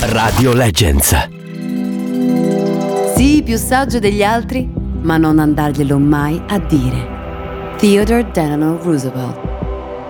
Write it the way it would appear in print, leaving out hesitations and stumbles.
Radio Legends. Sii più saggio degli altri, ma non andarglielo mai a dire. Theodore Delano Roosevelt.